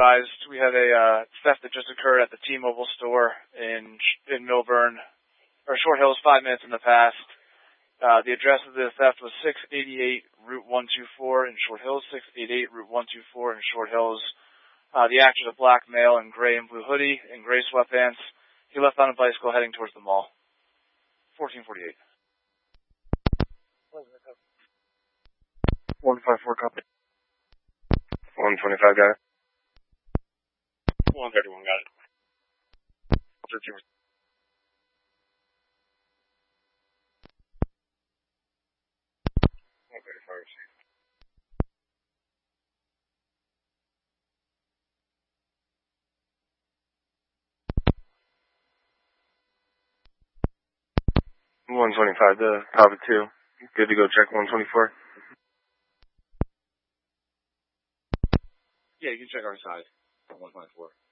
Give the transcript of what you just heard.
advised we had a theft that just occurred at the T-Mobile store in Millburn, or Short Hills, 5 minutes in the past. The address of the theft was 688 Route 124 in Short Hills, 688 Route 124 in Short Hills. The actor is a black male in gray and blue hoodie and gray sweatpants. He left on a bicycle heading towards the mall. 1448. 154 copy. 125 got it. 131 got it. 13. 135 received. $125 to Papa 2. Good to go check 124. Yeah, you can check our side on 124.